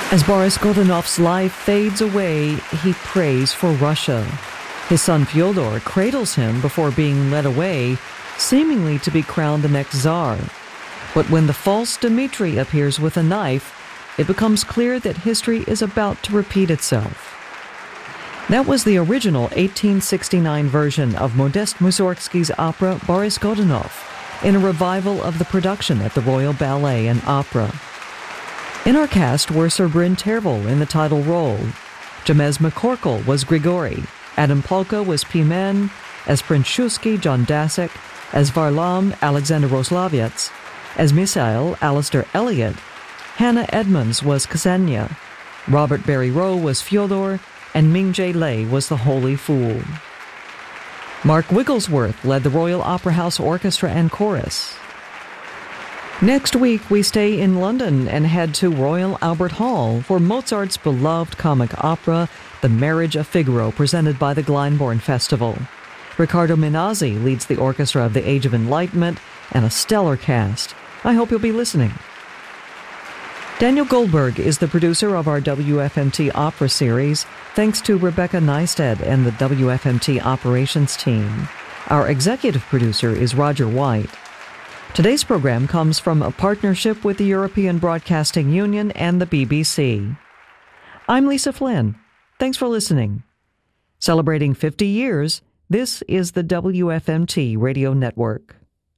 As Boris Godunov's life fades away, he prays for Russia. His son Fyodor cradles him before being led away, seemingly to be crowned the next Tsar. But when the false Dmitri appears with a knife, it becomes clear that history is about to repeat itself. That was the original 1869 version of Modest Mussorgsky's opera Boris Godunov, in a revival of the production at the Royal Ballet and Opera. In our cast were Sir Bryn Tervel in the title role. Jamez McCorkle was Grigory. Adam Polka was Pimen. As Prince Shusky, John Dasek. As Varlam, Alexander Rosloviets. As Misael, Alistair Elliott. Hannah Edmonds was Ksenia. Robert Barry Rowe was Fyodor. And Ming J. Lei was the Holy Fool. Mark Wigglesworth led the Royal Opera House Orchestra and Chorus. Next week, we stay in London and head to Royal Albert Hall for Mozart's beloved comic opera, The Marriage of Figaro, presented by the Glyndebourne Festival. Riccardo Minazzi leads the orchestra of the Age of Enlightenment and a stellar cast. I hope you'll be listening. Daniel Goldberg is the producer of our WFMT Opera series, thanks to Rebecca Neisted and the WFMT operations team. Our executive producer is Roger White. Today's program comes from a partnership with the European Broadcasting Union and the BBC. I'm Lisa Flynn. Thanks for listening. Celebrating 50 years, this is the WFMT Radio Network.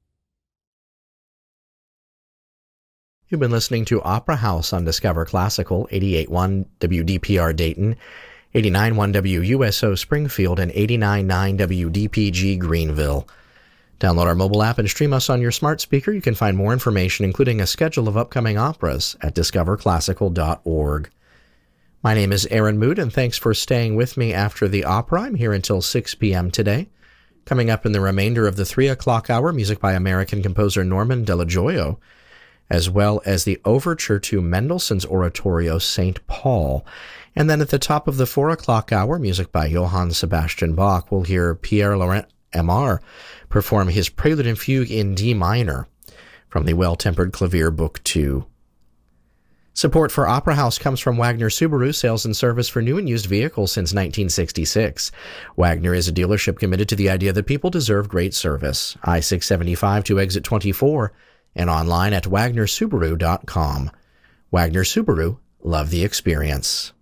You've been listening to Opera House on Discover Classical, 88.1 WDPR Dayton, 89.1 WUSO Springfield, and 89.9 WDPG Greenville. Download our mobile app and stream us on your smart speaker. You can find more information, including a schedule of upcoming operas, at discoverclassical.org. My name is Aaron Mood, and thanks for staying with me after the opera. I'm here until 6 p.m. today. Coming up in the remainder of the 3 o'clock hour, music by American composer Norman Della Gioia, as well as the overture to Mendelssohn's oratorio St. Paul. And then at the top of the 4 o'clock hour, music by Johann Sebastian Bach. We'll hear Pierre-Laurent Aimard perform his Prelude and Fugue in D minor from the Well-Tempered Clavier Book 2. Support for Opera House comes from Wagner Subaru, sales and service for new and used vehicles since 1966. Wagner is a dealership committed to the idea that people deserve great service. I-675 to exit 24 and online at wagnersubaru.com. Wagner Subaru, love the experience.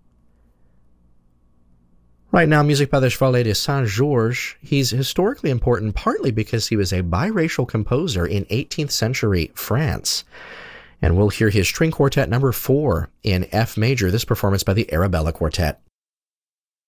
Right now, music by the Chevalier de Saint-Georges. He's historically important partly because he was a biracial composer in 18th century France. And we'll hear his string quartet number 4 in F major, this performance by the Arabella Quartet.